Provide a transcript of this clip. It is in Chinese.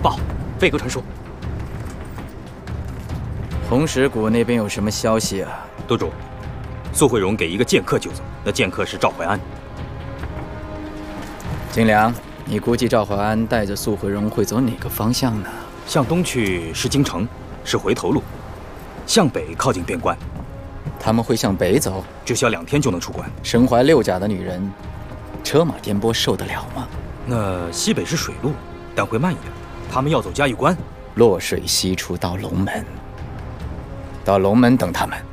报，飞鸽传书。 红石谷那边有什么消息啊？ 督主，苏慧荣给一个剑客救走，那剑客是赵怀安。 金良，你估计赵怀安带着苏慧荣会走哪个方向呢？ 向东去是京城，是回头路；向北靠近边关。 他们会向北走？ 只需要2天就能出关。 身怀6甲的女人，车马颠簸受得了吗？ 那西北是水路，但会慢一点。他们要走嘉峪关， 洛水西出到龙门，到龙门等他们。